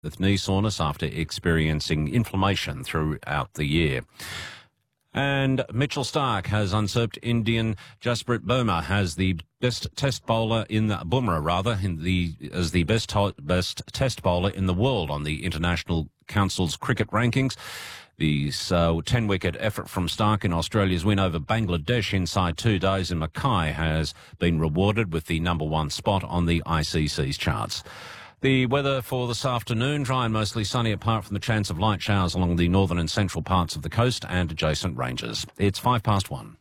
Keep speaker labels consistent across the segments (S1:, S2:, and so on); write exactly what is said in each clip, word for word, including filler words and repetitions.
S1: with knee soreness after experiencing inflammation throughout the year. And Mitchell Starc has usurped Indian Jasprit Bumrah as the best Test bowler in the Bumrah rather in the as the best best Test bowler in the world on the International Council's cricket rankings. The uh, ten-wicket effort from Starc in Australia's win over Bangladesh inside two days in Mackay has been rewarded with the number one spot on the I C C's charts. The weather for this afternoon, dry and mostly sunny apart from the chance of light showers along the northern and central parts of the coast and adjacent ranges. It's five past one.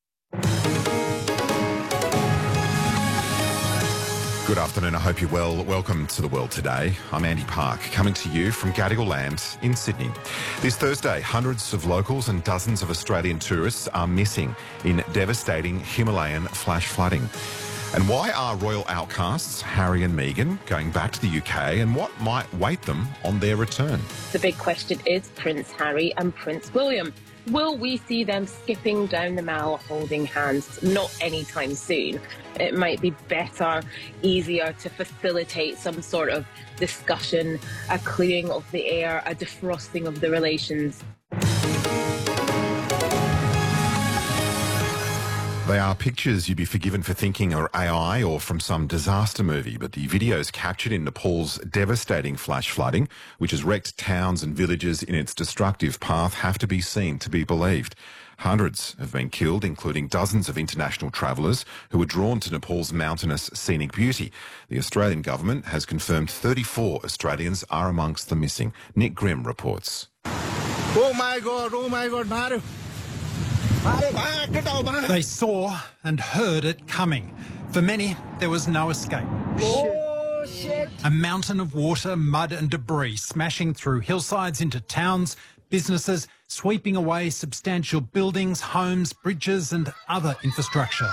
S2: Good afternoon, I hope you're well. Welcome to The World Today. I'm Andy Park, coming to you from Gadigal Land in Sydney. This Thursday, hundreds of locals and dozens of Australian tourists are missing in devastating Himalayan flash flooding. And why are royal outcasts Harry and Meghan going back to the U K, and what might wait them on their return?
S3: The big question is Prince Harry and Prince William. Will we see them skipping down the Mall holding hands? Not anytime soon. It might be better, easier to facilitate some sort of discussion, a clearing of the air, a defrosting of the relations.
S2: They are pictures you'd be forgiven for thinking are A I or from some disaster movie, but the videos captured in Nepal's devastating flash flooding, which has wrecked towns and villages in its destructive path, have to be seen to be believed. Hundreds have been killed, including dozens of international travellers who were drawn to Nepal's mountainous scenic beauty. The Australian government has confirmed thirty-four Australians are amongst the missing. Nick Grimm reports.
S4: Oh my God, oh my God, Maru.
S5: They saw and heard it coming. For many, there was no escape.
S4: Oh, shit.
S5: A mountain of water, mud and debris smashing through hillsides into towns, businesses, sweeping away substantial buildings, homes, bridges and other infrastructure.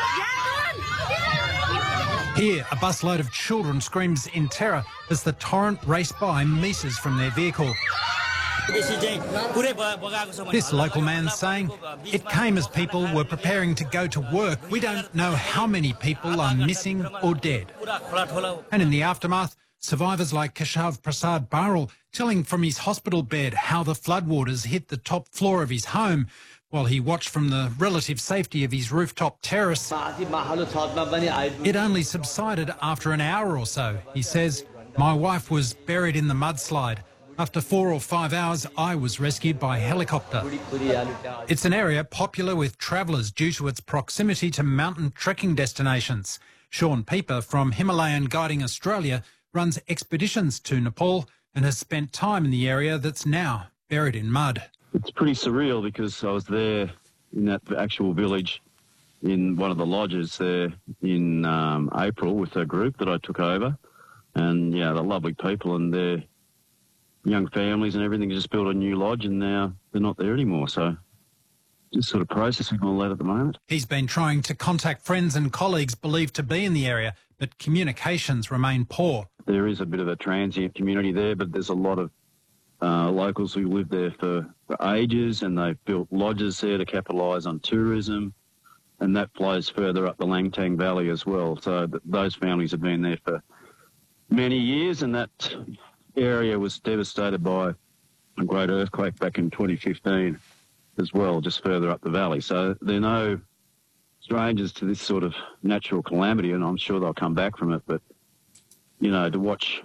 S5: Here, a busload of children screams in terror as the torrent raced by metres from their vehicle. This local man saying, it came as people were preparing to go to work. We don't know how many people are missing or dead. And in the aftermath, survivors like Keshav Prasad Baral telling from his hospital bed how the floodwaters hit the top floor of his home while he watched from the relative safety of his rooftop terrace. It only subsided after an hour or so. He says, my wife was buried in the mudslide. After four or five hours, I was rescued by helicopter. It's an area popular with travellers due to its proximity to mountain trekking destinations. Sean Pieper from Himalayan Guiding Australia runs expeditions to Nepal and has spent time in the area that's now buried in mud.
S6: It's pretty surreal because I was there in that actual village in one of the lodges there in um, April with a group that I took over. And, yeah, they're lovely people and they're young families and everything, just built a new lodge and now they're not there anymore. So just sort of processing all that at the moment.
S5: He's been trying to contact friends and colleagues believed to be in the area, but communications remain poor.
S6: There is a bit of a transient community there, but there's a lot of uh, locals who live there for, for ages and they've built lodges there to capitalise on tourism, and that flows further up the Langtang Valley as well. So th those families have been there for many years, and that area was devastated by a great earthquake back in twenty fifteen as well, just further up the valley. So they're no strangers to this sort of natural calamity, and I'm sure they'll come back from it. But, you know, to watch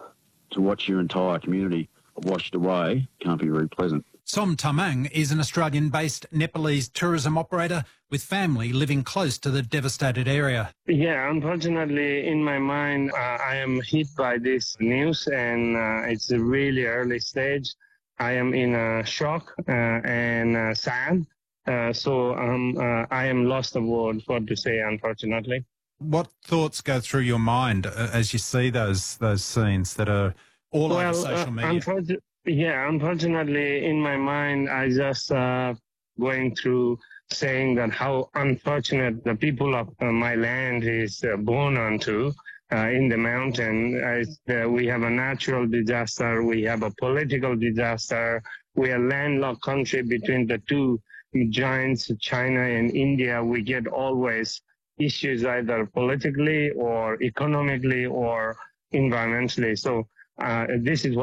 S6: to watch your entire community washed away can't be very pleasant.
S5: Som Tamang is an Australian-based Nepalese tourism operator with family living close to the devastated area.
S7: Yeah, unfortunately, in my mind, uh, I am hit by this news, and uh, it's a really early stage. I am in a shock uh, and uh, sad, uh, so um, uh, I am lost of words, what to say, unfortunately.
S5: What thoughts go through your mind uh, as you see those those scenes that are all
S7: well,
S5: over social
S7: uh,
S5: media?
S7: Unfortunately, yeah, unfortunately, in my mind, I just uh, going through saying that how unfortunate the people of uh, my land is uh, born onto uh, in the mountain. Uh, we have a natural disaster, we have a political disaster, we are a landlocked country between the two giants, China and India. We get always issues either politically or economically or environmentally. So uh, this is